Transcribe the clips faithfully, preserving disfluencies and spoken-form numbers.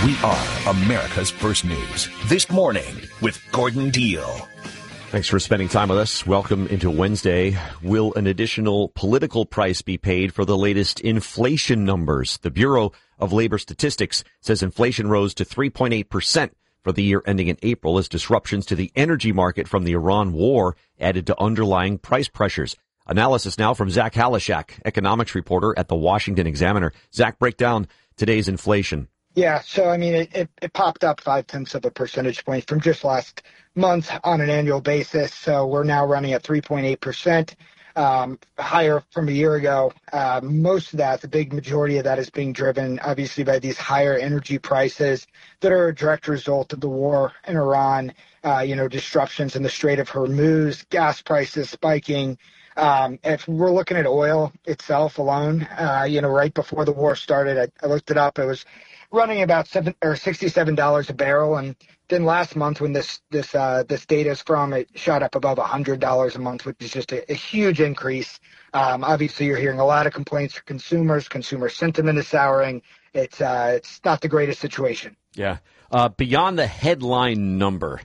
We are America's First News. This morning with Gordon Deal. Thanks for spending time with us. Welcome into Wednesday. Will an additional political price be paid for the latest inflation numbers? The Bureau of Labor Statistics says inflation rose to three point eight percent for the year ending in April as disruptions to the energy market from the Iran war added to underlying price pressures. Analysis now from Zach Halashak, economics reporter at the Washington Examiner. Zach, break down today's inflation. Yeah, so I mean, it, it, it popped up five tenths of a percentage point from just last month on an annual basis. So we're now running at three point eight percent, um, higher from a year ago. Uh, most of that, the big majority of that is being driven, obviously, by these higher energy prices that are a direct result of the war in Iran, uh, you know, disruptions in the Strait of Hormuz, gas prices spiking. Um, if we're looking at oil itself alone, uh, you know, right before the war started, I, I looked it up, it was running about seven or sixty-seven dollars a barrel, and then last month, when this this uh, this data is from, it shot up above a hundred dollars a month, which is just a, a huge increase. Um, obviously, you're hearing a lot of complaints from consumers. Consumer sentiment is souring. It's uh, it's not the greatest situation. Yeah. Uh, beyond the headline number,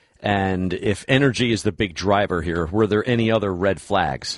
and if energy is the big driver here, were there any other red flags?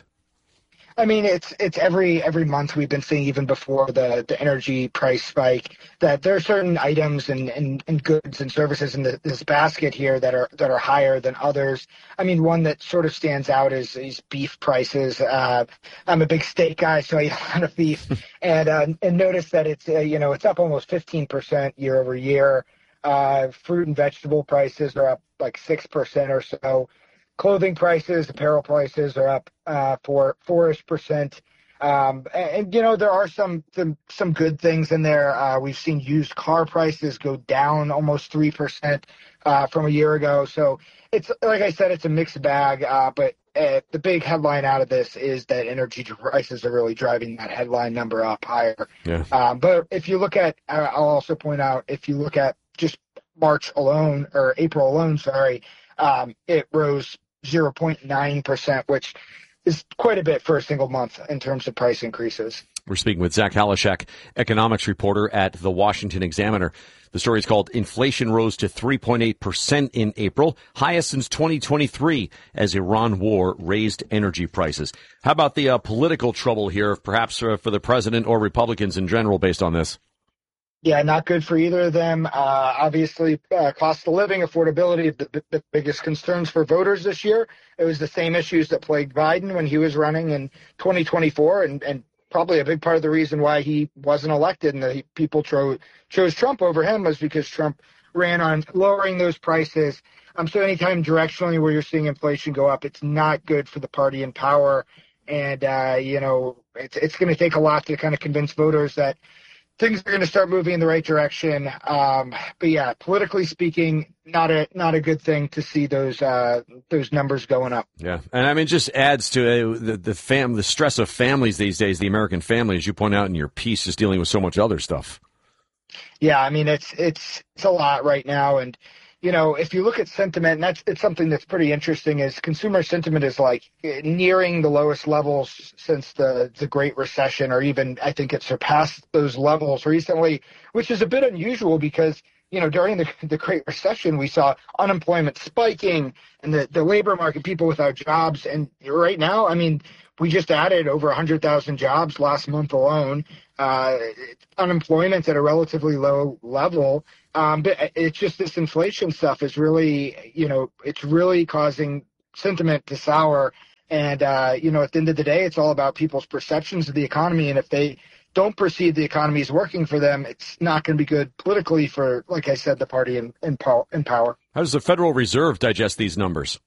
I mean, it's it's every every month we've been seeing, even before the, the energy price spike, that there are certain items and, and, and goods and services in the, this basket here that are that are higher than others. I mean, one that sort of stands out is, is beef prices. Uh, I'm a big steak guy, so I eat a lot of beef, and uh, and notice that it's uh, you know it's up almost fifteen percent year over year. Uh, fruit and vegetable prices are up like six percent or so. Clothing prices, apparel prices are up uh, for four-ish percent. Um, and, and, you know, there are some, some some good things in there. Uh, we've seen used car prices go down almost three percent uh, from a year ago. So it's, like I said, it's a mixed bag. Uh, but uh, the big headline out of this is that energy prices are really driving that headline number up higher. Yeah. Um, but if you look at, uh, I'll also point out, if you look at just March alone, or April alone, sorry, um, it rose zero point nine percent, which is quite a bit for a single month in terms of price increases. We're speaking with Zach Halashak, economics reporter at the Washington Examiner. The story is called Inflation Rose to three point eight percent in April, highest since twenty twenty-three, as Iran war raised energy prices. How about the uh, political trouble here, perhaps uh, for the president or Republicans in general, based on this? Yeah, not good for either of them. Uh, obviously, uh, cost of living, affordability, the, the biggest concerns for voters this year. It was the same issues that plagued Biden when he was running in twenty twenty-four, and, and probably a big part of the reason why he wasn't elected and the people tro- chose Trump over him was because Trump ran on lowering those prices. Um, so anytime directionally where you're seeing inflation go up, it's not good for the party in power. And, uh, you know, it's, it's going to take a lot to kind of convince voters that things are going to start moving in the right direction. Um, but yeah, politically speaking, not a not a good thing to see those uh, those numbers going up. Yeah, and I mean, it just adds to uh, the the fam the stress of families these days. The American family, as you point out in your piece, is dealing with so much other stuff. Yeah, I mean, it's it's it's a lot right now, and you know, if you look at sentiment, and that's it's something that's pretty interesting, is consumer sentiment is like nearing the lowest levels since the, the Great Recession, or even I think it surpassed those levels recently, which is a bit unusual because, you know, during the, the Great Recession, we saw unemployment spiking and the, the labor market, people without jobs. And right now, I mean, we just added over one hundred thousand jobs last month alone. Uh, unemployment's at a relatively low level. Um, but it's just this inflation stuff is really, you know, it's really causing sentiment to sour. And, uh, you know, at the end of the day, it's all about people's perceptions of the economy. And if they don't perceive the economy is working for them, it's not going to be good politically for, like I said, the party in, in, pow- in power. How does the Federal Reserve digest these numbers?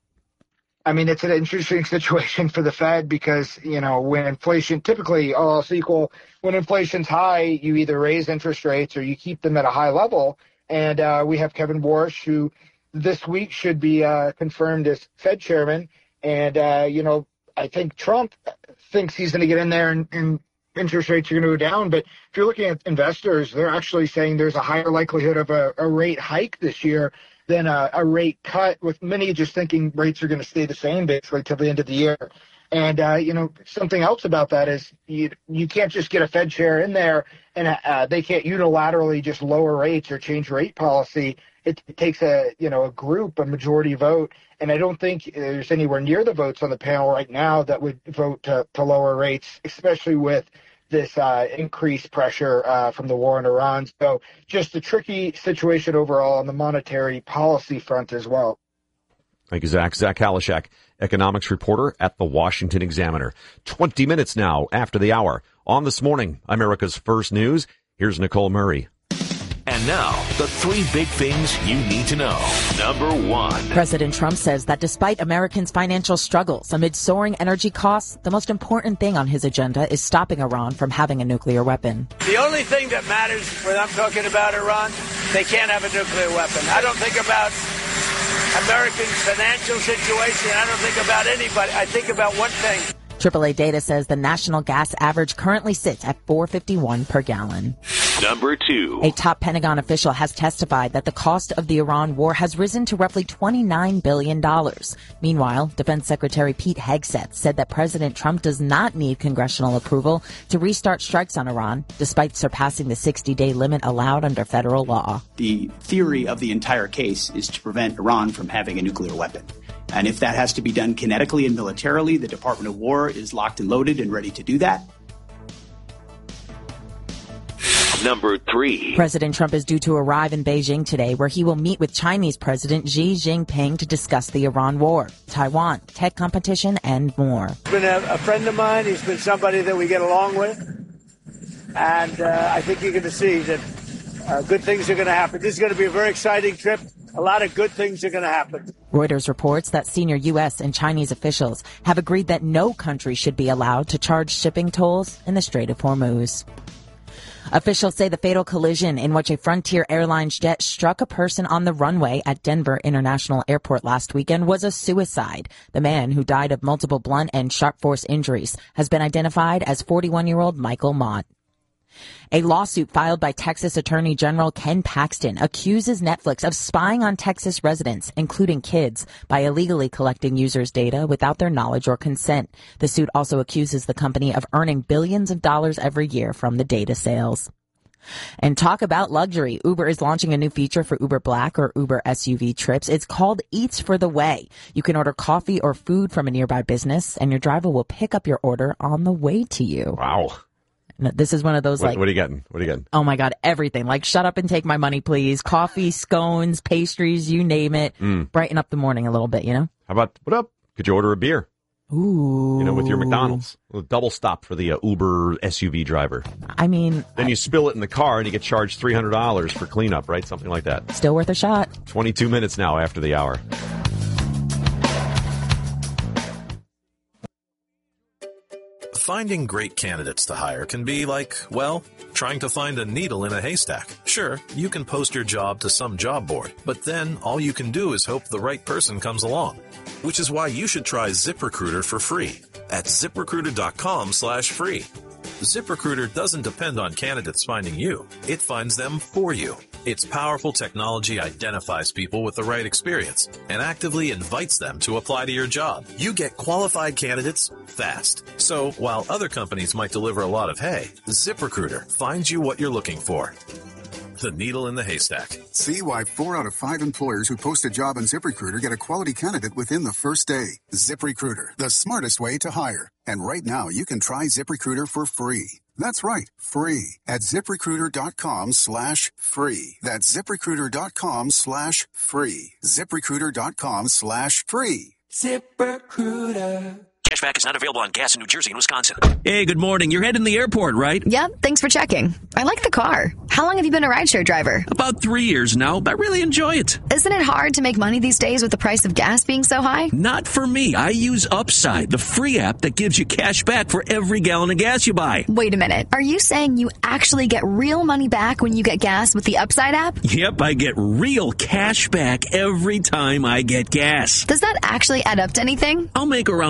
I mean, it's an interesting situation for the Fed because, you know, when inflation, typically all else equal, when inflation's high, you either raise interest rates or you keep them at a high level. And uh, we have Kevin Warsh, who this week should be uh, confirmed as Fed chairman. And, uh, you know, I think Trump thinks he's going to get in there and, and interest rates are going to go down. But if you're looking at investors, they're actually saying there's a higher likelihood of a, a rate hike this year than a, a rate cut, with many just thinking rates are going to stay the same basically till the end of the year. And, uh, you know, something else about that is you you can't just get a Fed chair in there and uh, they can't unilaterally just lower rates or change rate policy. It, it takes a, you know, a group, a majority vote. And I don't think there's anywhere near the votes on the panel right now that would vote to, to lower rates, especially with this uh, increased pressure uh, from the war in Iran. So just a tricky situation overall on the monetary policy front as well. Thank you, Zach. Zach Halishak, economics reporter at the Washington Examiner. twenty minutes now after the hour. On This Morning, America's First News. Here's Nicole Murray. And now, the three big things you need to know. Number one. President Trump says that despite Americans' financial struggles amid soaring energy costs, the most important thing on his agenda is stopping Iran from having a nuclear weapon. The only thing that matters when I'm talking about Iran, they can't have a nuclear weapon. I don't think about Americans' financial situation. I don't think about anybody. I think about one thing. triple A data says the national gas average currently sits at four fifty-one per gallon. Number two. A top Pentagon official has testified that the cost of the Iran war has risen to roughly twenty-nine billion dollars. Meanwhile, Defense Secretary Pete Hegseth said that President Trump does not need congressional approval to restart strikes on Iran, despite surpassing the sixty-day limit allowed under federal law. The theory of the entire case is to prevent Iran from having a nuclear weapon. And if that has to be done kinetically and militarily, the Department of War is locked and loaded and ready to do that. Number three. President Trump is due to arrive in Beijing today, where he will meet with Chinese President Xi Jinping to discuss the Iran war, Taiwan, tech competition, and more. He's been a, a friend of mine. He's been somebody that we get along with. And uh, I think you're going to see that uh, good things are going to happen. This is going to be a very exciting trip. A lot of good things are going to happen. Reuters reports that senior U S and Chinese officials have agreed that no country should be allowed to charge shipping tolls in the Strait of Hormuz. Officials say the fatal collision in which a Frontier Airlines jet struck a person on the runway at Denver International Airport last weekend was a suicide. The man, who died of multiple blunt and sharp force injuries, has been identified as forty-one-year-old Michael Mott. A lawsuit filed by Texas Attorney General Ken Paxton accuses Netflix of spying on Texas residents, including kids, by illegally collecting users' data without their knowledge or consent. The suit also accuses the company of earning billions of dollars every year from the data sales. And talk about luxury. Uber is launching a new feature for Uber Black or Uber S U V trips. It's called Eats for the Way. You can order coffee or food from a nearby business, and your driver will pick up your order on the way to you. Wow. This is one of those, what, like... What are you getting? What are you getting? Oh, my God, everything. Like, shut up and take my money, please. Coffee, scones, pastries, you name it. Mm. Brighten up the morning a little bit, you know? How about, what up? Could you order a beer? Ooh. You know, with your McDonald's. A double stop for the uh, Uber S U V driver. I mean... Then I, you spill it in the car and you get charged three hundred dollars for cleanup, right? Something like that. Still worth a shot. twenty-two minutes now after the hour. Finding great candidates to hire can be like, well, trying to find a needle in a haystack. Sure, you can post your job to some job board, but then all you can do is hope the right person comes along. Which is why you should try ZipRecruiter for free at ZipRecruiter.com slash free. ZipRecruiter doesn't depend on candidates finding you. It finds them for you. Its powerful technology identifies people with the right experience and actively invites them to apply to your job. You get qualified candidates fast. So while other companies might deliver a lot of hay, ZipRecruiter finds you what you're looking for. The needle in the haystack. See why four out of five employers who post a job on ZipRecruiter get a quality candidate within the first day. ZipRecruiter, the smartest way to hire. And right now, you can try ZipRecruiter for free. That's right, free at ZipRecruiter.com slash free. That's ZipRecruiter.com slash free. ZipRecruiter.com slash free. ZipRecruiter. Cashback is not available on gas in New Jersey and Wisconsin. Hey, good morning. You're heading to the airport, right? Yep, thanks for checking. I like the car. How long have you been a rideshare driver? About three years now, but I really enjoy it. Isn't it hard to make money these days with the price of gas being so high? Not for me. I use Upside, the free app that gives you cash back for every gallon of gas you buy. Wait a minute. Are you saying you actually get real money back when you get gas with the Upside app? Yep, I get real cash back every time I get gas. Does that actually add up to anything? I'll make around two hundred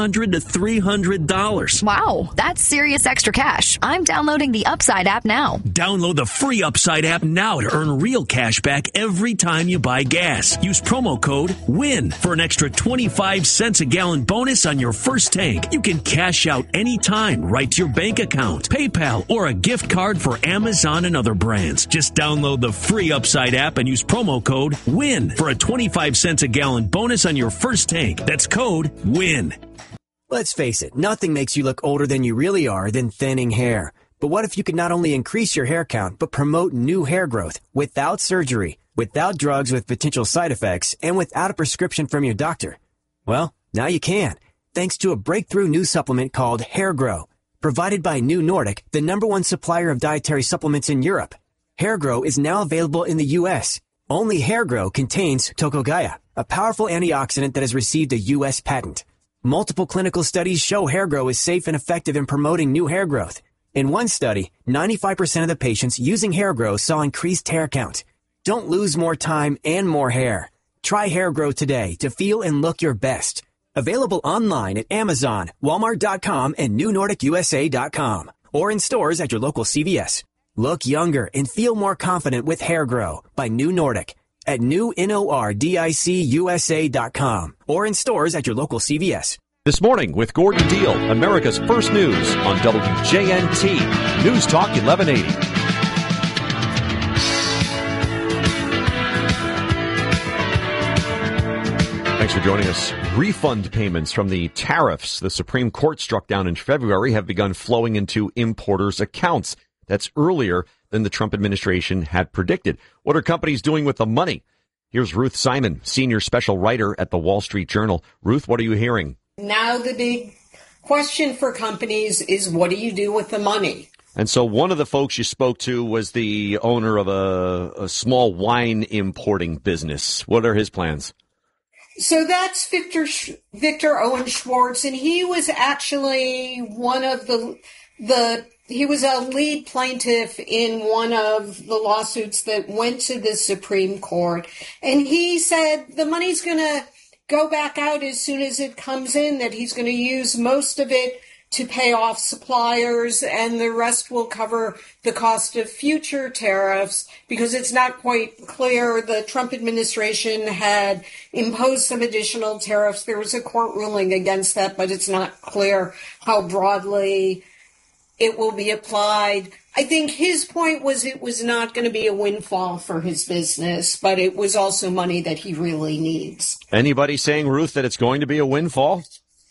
hundred dollars to three hundred dollars. Wow, that's serious extra cash. I'm downloading the Upside app now. Download the free Upside app now to earn real cash back every time you buy gas. Use promo code WIN for an extra twenty-five cents a gallon bonus on your first tank. You can cash out anytime right to your bank account, PayPal, or a gift card for Amazon and other brands. Just download the free Upside app and use promo code WIN for a twenty-five cents a gallon bonus on your first tank. That's code WIN. Let's face it, nothing makes you look older than you really are than thinning hair. But what if you could not only increase your hair count, but promote new hair growth without surgery, without drugs with potential side effects, and without a prescription from your doctor? Well, now you can, thanks to a breakthrough new supplement called Hair Grow, provided by New Nordic, the number one supplier of dietary supplements in Europe. Hair Grow is now available in the U S. Only Hair Grow contains Tocogaya, a powerful antioxidant that has received a U S patent. Multiple clinical studies show Hair Grow is safe and effective in promoting new hair growth. In one study, ninety-five percent of the patients using Hair Grow saw increased hair count. Don't lose more time and more hair. Try Hair Grow today to feel and look your best. Available online at Amazon, Walmart dot com, and New Nordic U S A dot com, or in stores at your local C V S. Look younger and feel more confident with Hair Grow by New Nordic at new nordic U S A dot com, or in stores at your local C V S. This morning with Gordon Deal, America's first news on W J N T, News Talk eleven eighty. Thanks for joining us. Refund payments from the tariffs the Supreme Court struck down in February have begun flowing into importers' accounts. That's earlier than the Trump administration had predicted. What are companies doing with the money? Here's Ruth Simon, senior special writer at the Wall Street Journal. Ruth, what are you hearing? Now the big question for companies is, what do you do with the money? And so one of the folks you spoke to was the owner of a, a small wine importing business. What are his plans? So that's Victor Victor Owen Schwartz, and he was actually one of the the he was a lead plaintiff in one of the lawsuits that went to the Supreme Court. And he said the money's going to go back out as soon as it comes in, that he's going to use most of it to pay off suppliers, and the rest will cover the cost of future tariffs, because it's not quite clear. The Trump administration had imposed some additional tariffs. There was a court ruling against that, but it's not clear how broadly it will be applied. I think his point was it was not going to be a windfall for his business, but it was also money that he really needs. Anybody saying, Ruth, that it's going to be a windfall?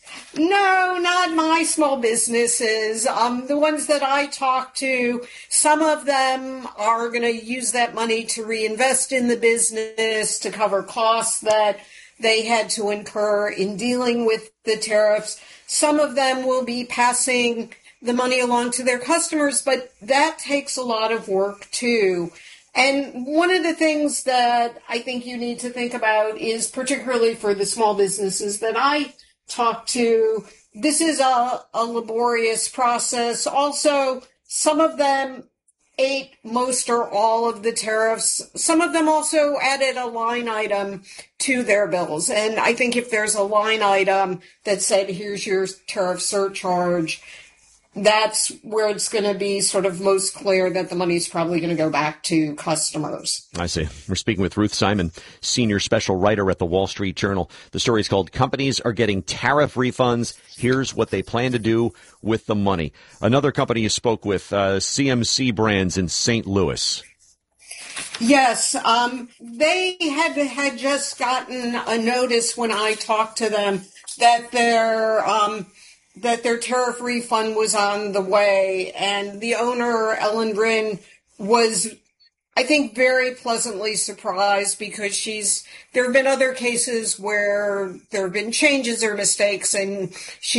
No, not my small businesses. Um, the ones that I talk to, some of them are going to use that money to reinvest in the business, to cover costs that they had to incur in dealing with the tariffs. Some of them will be passing the money along to their customers, but that takes a lot of work too. And one of the things that I think you need to think about is, particularly for the small businesses that I talk to, this is a, a laborious process. Also, some of them ate most or all of the tariffs. Some of them also added a line item to their bills. And I think if there's a line item that said, here's your tariff surcharge, that's where it's going to be sort of most clear that the money is probably going to go back to customers. I see. We're speaking with Ruth Simon, senior special writer at the Wall Street Journal. The story is called Companies Are Getting Tariff Refunds. Here's what they plan to do with the money. Another company you spoke with, uh, C M C Brands in Saint Louis. Yes, um, they had had just gotten a notice when I talked to them that their um, that their tariff refund was on the way, and the owner, Ellen Brin, was, I think, very pleasantly surprised, because she's there have been other cases where there have been changes or mistakes, and she